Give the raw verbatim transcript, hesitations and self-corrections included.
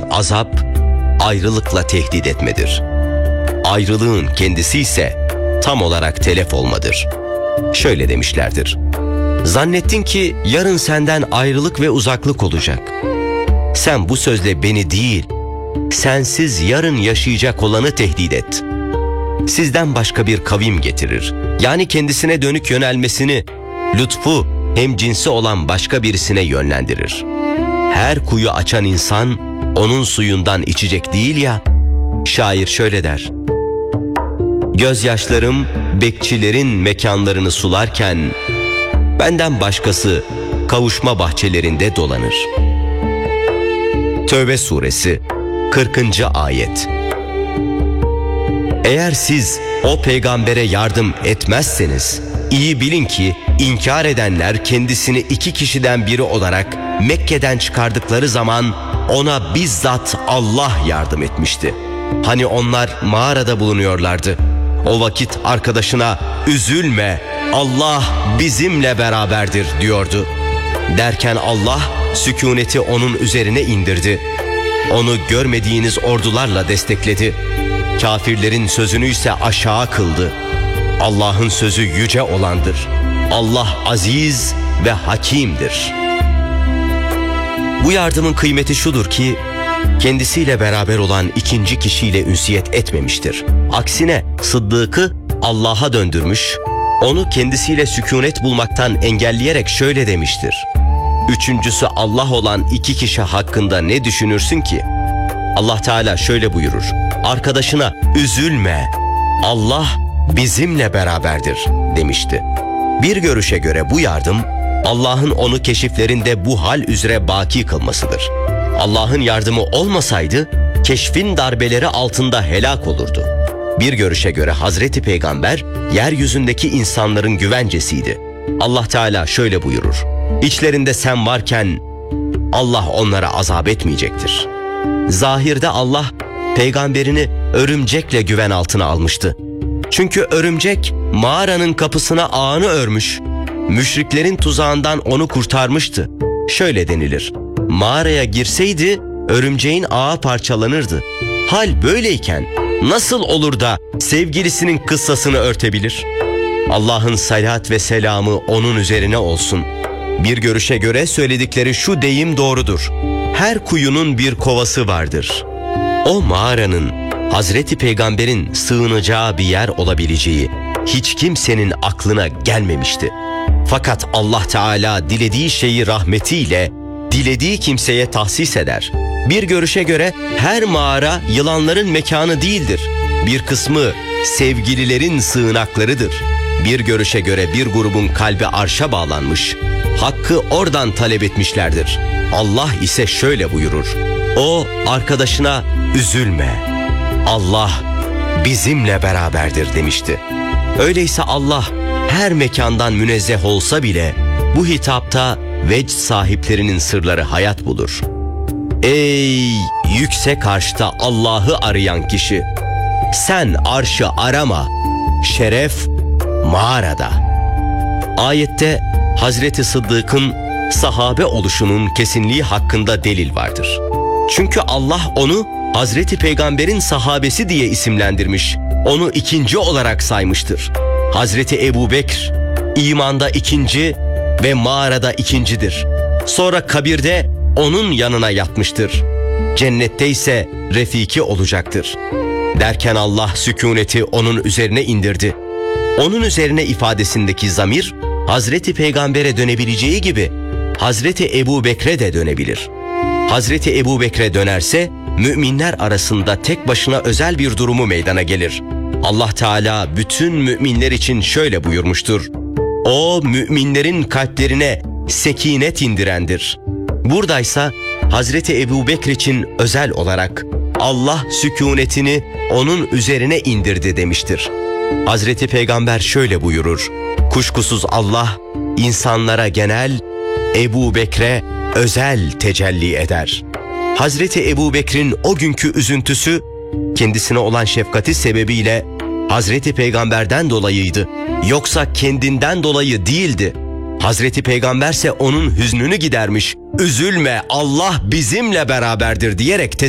azap, ayrılıkla tehdit etmedir. Ayrılığın kendisi ise tam olarak telef olmadır. Şöyle demişlerdir: zannettin ki yarın senden ayrılık ve uzaklık olacak. Sen bu sözle beni değil, sensiz yarın yaşayacak olanı tehdit et. Sizden başka bir kavim getirir. Yani kendisine dönük yönelmesini, lütfu hem cinsi olan başka birisine yönlendirir. Her kuyu açan insan onun suyundan içecek değil ya. Şair şöyle der: gözyaşlarım bekçilerin mekanlarını sularken benden başkası kavuşma bahçelerinde dolanır. Tövbe suresi kırkıncı ayet. Eğer siz o peygambere yardım etmezseniz iyi bilin ki inkar edenler kendisini iki kişiden biri olarak Mekke'den çıkardıkları zaman ona bizzat Allah yardım etmişti. Hani onlar mağarada bulunuyorlardı. O vakit arkadaşına üzülme, Allah bizimle beraberdir diyordu. Derken Allah sükuneti onun üzerine indirdi. Onu görmediğiniz ordularla destekledi. Kafirlerin sözünü ise aşağı kıldı. Allah'ın sözü yüce olandır. Allah aziz ve hakimdir. Bu yardımın kıymeti şudur ki, kendisiyle beraber olan ikinci kişiyle ünsiyet etmemiştir. Aksine Sıddık'ı Allah'a döndürmüş, onu kendisiyle sükunet bulmaktan engelleyerek şöyle demiştir: üçüncüsü Allah olan iki kişi hakkında ne düşünürsün ki? Allah Teala şöyle buyurur: arkadaşına üzülme, Allah bizimle beraberdir demişti. Bir görüşe göre bu yardım Allah'ın onu keşiflerinde bu hal üzere baki kılmasıdır. Allah'ın yardımı olmasaydı keşfin darbeleri altında helak olurdu. Bir görüşe göre Hazreti Peygamber yeryüzündeki insanların güvencesiydi. Allah Teala şöyle buyurur: İçlerinde sen varken Allah onlara azap etmeyecektir. Zahirde Allah peygamberini örümcekle güven altına almıştı. Çünkü örümcek mağaranın kapısına ağını örmüş, müşriklerin tuzağından onu kurtarmıştı. Şöyle denilir: mağaraya girseydi örümceğin ağı parçalanırdı. Hal böyleyken nasıl olur da sevgilisinin kıssasını örtebilir? Allah'ın salat ve selamı onun üzerine olsun. Bir görüşe göre söyledikleri şu deyim doğrudur: her kuyunun bir kovası vardır. O mağaranın Hazreti Peygamber'in sığınacağı bir yer olabileceği hiç kimsenin aklına gelmemişti. Fakat Allah Teala dilediği şeyi rahmetiyle dilediği kimseye tahsis eder. Bir görüşe göre her mağara yılanların mekanı değildir. Bir kısmı sevgililerin sığınaklarıdır. Bir görüşe göre bir grubun kalbi arşa bağlanmış, hakkı oradan talep etmişlerdir. Allah ise şöyle buyurur: o arkadaşına üzülme, Allah bizimle beraberdir demişti. Öyleyse Allah her mekandan münezzeh olsa bile bu hitapta vecd sahiplerinin sırları hayat bulur. Ey yüksek arşta Allah'ı arayan kişi, sen arşı arama, şeref mağarada. Ayette Hazreti Sıddık'ın sahabe oluşunun kesinliği hakkında delil vardır. Çünkü Allah onu Hazreti Peygamber'in sahabesi diye isimlendirmiş, onu ikinci olarak saymıştır. Hazreti Ebu Bekr imanda ikinci ve mağarada ikincidir. Sonra kabirde onun yanına yatmıştır. Cennette ise refiki olacaktır. Derken Allah sükuneti onun üzerine indirdi. Onun üzerine ifadesindeki zamir Hazreti Peygamber'e dönebileceği gibi Hazreti Ebu Bekir'e de dönebilir. Hazreti Ebu Bekir'e dönerse müminler arasında tek başına özel bir durumu meydana gelir. Allah Teala bütün müminler için şöyle buyurmuştur: o müminlerin kalplerine sekinet indirendir. Buradaysa Hazreti Ebu Bekir için özel olarak Allah sükunetini onun üzerine indirdi demiştir. Hazreti Peygamber şöyle buyurur: kuşkusuz Allah insanlara genel, Ebu Bekir'e özel tecelli eder. Hazreti Ebu Bekir'in o günkü üzüntüsü kendisine olan şefkati sebebiyle Hazreti Peygamber'den dolayıydı. Yoksa kendinden dolayı değildi. Hazreti Peygamberse onun hüznünü gidermiş, üzülme Allah bizimle beraberdir diyerek